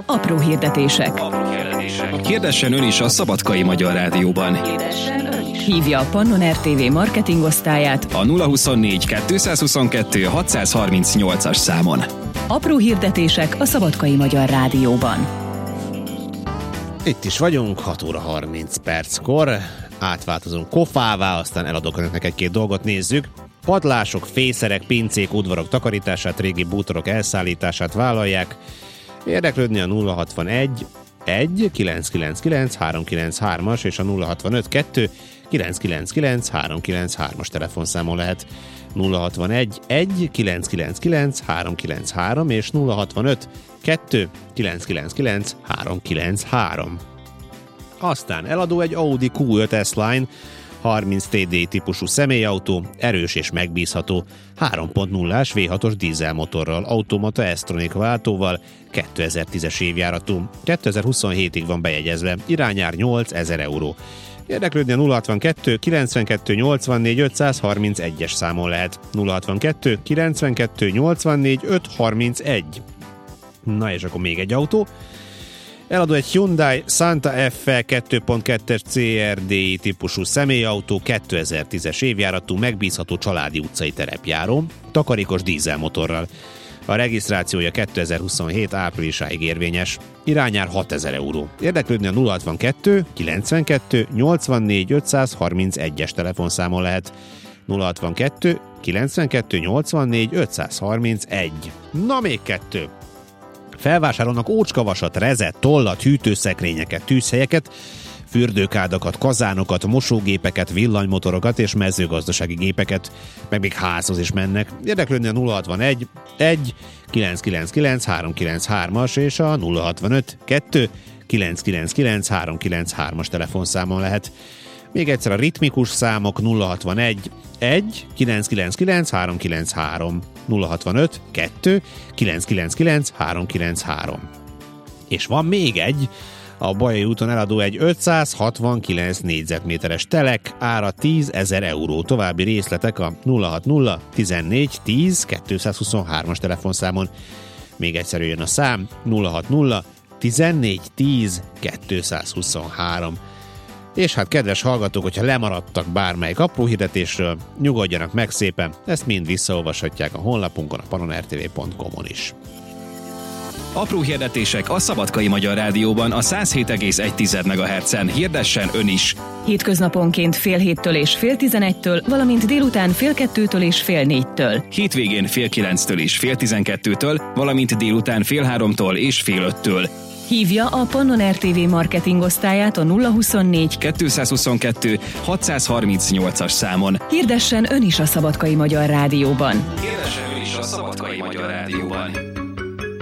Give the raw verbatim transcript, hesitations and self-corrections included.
Apró hirdetések. Apró hirdetések. Hirdessen ön is a Szabadkai Magyar Rádióban. Hívja a Pannon er té vé marketingosztályát a nulla huszonnégy kettőszázhuszonkettő hatszázharmincnyolcas számon. Apró hirdetések a Szabadkai Magyar Rádióban. Itt is vagyunk, hat óra harminc perckor. Átváltozunk kofává, aztán eladok önöknek egy-két dolgot, nézzük. Padlások, fészerek, pincék, udvarok takarítását, régi bútorok elszállítását vállalják. Érdeklődni a nulla hatvanegy egy kilencszázkilencvenkilenc háromszázkilencvenhárom-as és a nulla hatvanöt kettő kilencszázkilencvenkilenc háromszázkilencvenhárom-as telefonszámon lehet. nulla hatvanegy egy kilencszázkilencvenkilenc háromszázkilencvenhárom és nulla hatvanöt kettő kilencszázkilencvenkilenc háromszázkilencvenhárom. Aztán eladó egy Audi kú öt S-Line, harminc té dé típusú személyautó, erős és megbízható, három pont nullás vé hatos dízelmotorral, automata S-Tronic váltóval, kétezer-tízes évjáratú, kétezer-huszonhétig van bejegyezve, irányár nyolcezer euró. Érdeklődni a nulla hatvankettő kilencvenkettő nyolcvannégy ötszázharmincegyes számon lehet. nulla hatvankettő kilencvenkettő nyolcvannégy ötszázharmincegy. Na és akkor még egy autó. Eladó egy Hyundai Santa Fe kettő pont kettes cé er dé típusú személyautó, kétezer-tízes évjáratú, megbízható családi utcai terepjáró, takarékos dízelmotorral. A regisztrációja kétezer-huszonhét áprilisáig érvényes, irányár hatezer euró. Érdeklődni a nulla hatvankettő kilencvenkettő nyolcvannégy ötszázharmincegyes telefonszámon lehet. nulla hatvankettő kilencvenkettő nyolcvannégy ötszázharmincegy. Na még kettő. Felvásárolnak ócskavasat, rezet, tollat, hűtőszekrényeket, tűzhelyeket, fürdőkádakat, kazánokat, mosógépeket, villanymotorokat és mezőgazdasági gépeket, meg még házhoz is mennek. Érdeklődni a nulla hatvanegy egy kilencszázkilencvenkilenc háromszázkilencvenhárom-as és a nulla hatvanöt kettő kilencszázkilencvenkilenc háromszázkilencvenhárom-as telefonszámon lehet. Még egyszer a ritmikus számok nulla hatvanegy egy kilencszázkilencvenkilenc háromszázkilencvenhárom, nulla hatvanöt kettő kilencszázkilencvenkilenc háromszázkilencvenhárom. És van még egy, a Bajai úton eladó egy ötszázhatvankilenc négyzetméteres telek, ára tízezer euró. További részletek a nulla hatvanulla tizennégy tíz kétszázhuszonhárom-as telefonszámon. Még egyszer jön a szám, nulla hatvanulla tizennégy tíz kétszázhuszonhárom. És hát kedves hallgatók, hogyha lemaradtak bármelyik apró hirdetésről, nyugodjanak meg szépen, ezt mind visszaolvashatják a honlapunkon, a pannon er té vé pont com-on is. Apró hirdetések a Szabadkai Magyar Rádióban a száz hét egész egy megahertzen. Hirdessen ön is! Hétköznaponként fél héttől és fél tizenegytől, valamint délután fél kettőtől és fél négytől. Hétvégén fél kilenctől és fél tizenkettőtől, valamint délután fél háromtól és fél öttől. Hívja a Pannon er té vé marketingosztályát a nulla huszonnégy kettőszázhuszonkettő hatszázharmincnyolcas számon. Hirdessen ön is a Szabadkai Magyar Rádióban. Hirdessen ön is a Szabadkai Magyar Rádióban.